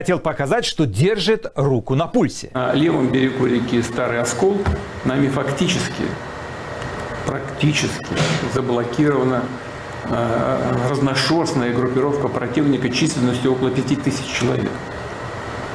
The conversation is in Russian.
Хотел показать, что держит руку на пульсе. На левом берегу реки Старый Оскол нами практически заблокирована разношерстная группировка противника численностью около 5000 человек.